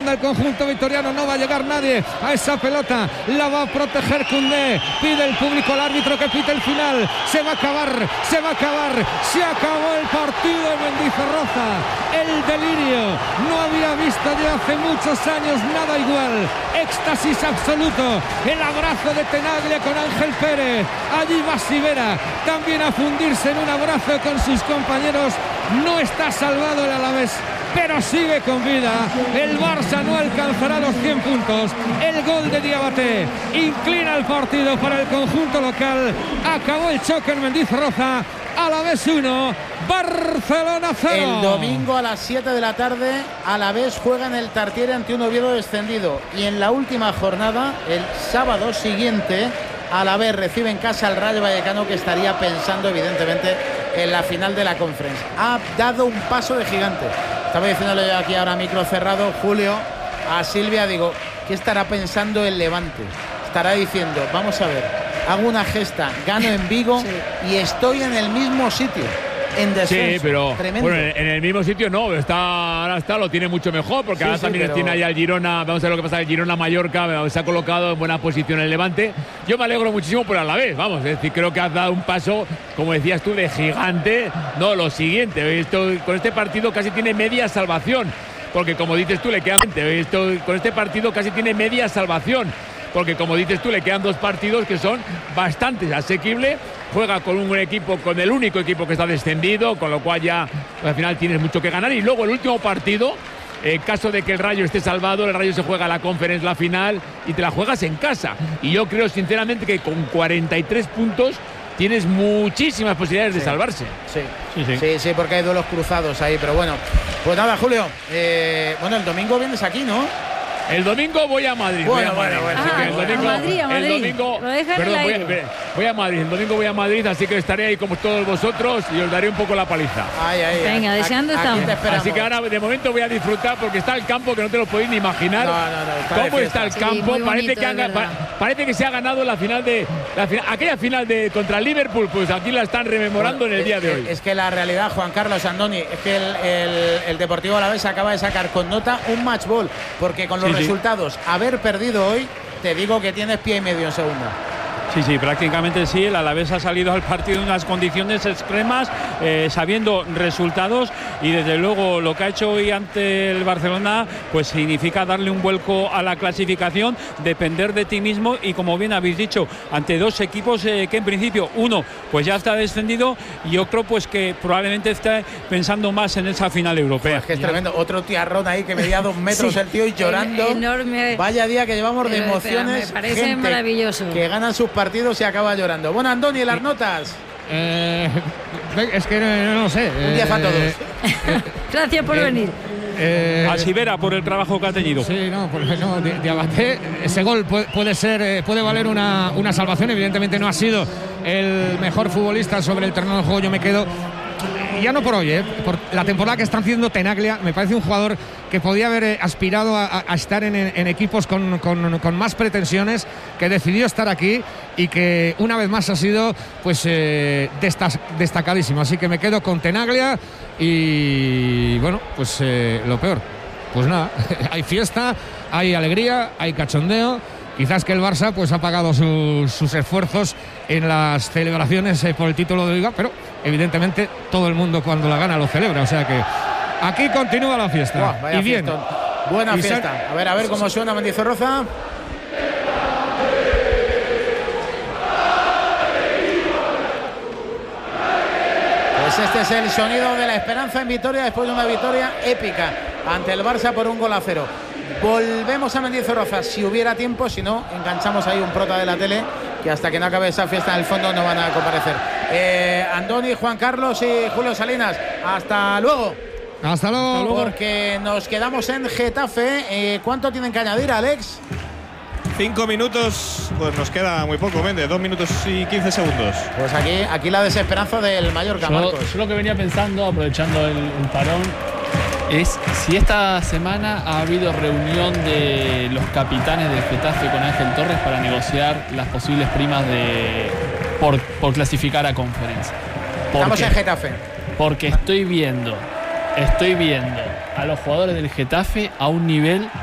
banda el conjunto vitoriano. No va a llegar nadie a esa pelota. La va a proteger Koundé. Pide el público al árbitro que pite el final. Se va a acabar. Se acabó el partido de Mendizorroza. El delirio. No había visto de hace muchos años nada igual. Éxtasis absoluto. El abrazo de Tenaglia con Ángel Pérez. Allí va Sivera también a fundirse en un abrazo con sus compañeros. No está salvado el Alavés, pero sigue con vida. El Barça no alcanzará los 100 puntos. El gol de Diabaté inclina el partido para el conjunto local. Acabó el choque en Mendizorroza. Alavés 1, Barcelona 0. El domingo a las 7 de la tarde, Alavés juega en el Tartiere ante un Oviedo descendido. Y en la última jornada, el sábado siguiente, Alavés recibe en casa al Rayo Vallecano, que estaría pensando evidentemente en la final de la Conference. Ha dado un paso de gigante. Estaba diciéndole yo aquí ahora micro cerrado, Julio, a Silvia, digo, ¿qué estará pensando el Levante? Estará diciendo, vamos a ver, hago una gesta, gano en Vigo y estoy en el mismo sitio. En descenso. Sí, pero tremendo. bueno, en el mismo sitio no, ahora lo tiene mucho mejor, porque ahora también pero... tiene ahí al Girona. Vamos a ver lo que pasa, el Girona-Mallorca se ha colocado en buena posición el Levante. Yo me alegro muchísimo por Alavés, vamos, es decir, creo que has dado un paso, como decías tú, de gigante. No, lo siguiente, con este partido casi tiene media salvación, porque como dices tú, le quedan con este partido casi tiene media salvación. Porque como dices tú, le quedan 2 partidos que son bastante asequibles. Juega con un equipo, con el único equipo que está descendido, con lo cual ya al final tienes mucho que ganar. Y luego el último partido, en caso de que el Rayo esté salvado, el Rayo se juega la Conference, la final, y te la juegas en casa. Y yo creo sinceramente que con 43 puntos tienes muchísimas posibilidades de salvarse. Sí, porque hay duelos cruzados ahí. Pero bueno, pues nada, Julio. Bueno, el domingo vienes aquí, ¿no? El domingo voy a Madrid. Voy a Madrid. Voy a Madrid. El domingo voy a Madrid, así que estaré ahí como todos vosotros y os daré un poco la paliza. Venga, deseando estamos. Así que ahora de momento voy a disfrutar, porque está el campo que no te lo podéis ni imaginar. Cómo está el campo. Parece que se ha ganado la final aquella final de contra el Liverpool. Pues aquí la están rememorando en el día de hoy. Es que la realidad, Juan Carlos Andoni, es que el Deportivo Alavés acaba de sacar con nota un match ball, porque con los resultados, haber perdido hoy, te digo que tienes pie y medio en segunda. Sí, prácticamente sí. El Alavés ha salido al partido en unas condiciones extremas, sabiendo resultados, y desde luego lo que ha hecho hoy ante el Barcelona pues significa darle un vuelco a la clasificación, depender de ti mismo, y como bien habéis dicho, ante 2 equipos que en principio uno pues ya está descendido y otro pues que probablemente esté pensando más en esa final europea. Pues que es tremendo, otro tiarrón ahí que medía 2 metros el tío y llorando. Enorme. Vaya día que llevamos de emociones. Me parece gente maravilloso. Que ganan sus partidos y acaba llorando. Bueno, Andoni, las notas. Es que no sé. Un 10 a todos. Gracias por venir. A Sivera por el trabajo que ha tenido. Sí, Diabaté, ese gol puede valer una salvación. Evidentemente no ha sido el mejor futbolista sobre el terreno de juego. Yo me quedo, ya no por hoy, por la temporada que está haciendo Tenaglia. Me parece un jugador que podía haber aspirado a estar en equipos con más pretensiones, que decidió estar aquí y que una vez más ha sido pues destacadísimo. Así que me quedo con Tenaglia y bueno, pues lo peor, pues nada, hay fiesta, hay alegría, hay cachondeo. Quizás que el Barça pues ha pagado sus esfuerzos en las celebraciones por el título de Liga, pero evidentemente todo el mundo cuando la gana lo celebra, o sea que aquí continúa la fiesta. Buah, y bien. Buena fiesta. A ver cómo suena Mendizorroza. Pues este es el sonido de la esperanza en Vitoria después de una victoria épica ante el Barça por 1-0. Volvemos a Mendizorroza si hubiera tiempo, si no, enganchamos ahí un prota de la tele que hasta que no acabe esa fiesta en el fondo no van a comparecer. Andoni, Juan Carlos y Julio Salinas, hasta luego. Hasta luego. Porque nos quedamos en Getafe. ¿Cuánto tienen que añadir, Alex? 5 minutos, pues nos queda muy poco, Méndez, 2 minutos y 15 segundos. Pues aquí la desesperanza del Mallorca, Marcos. Yo lo que venía pensando, aprovechando el parón, es si esta semana ha habido reunión de los capitanes del Getafe con Ángel Torres para negociar las posibles primas por clasificar a Conference. Estamos en Getafe. Porque estoy viendo a los jugadores del Getafe a un nivel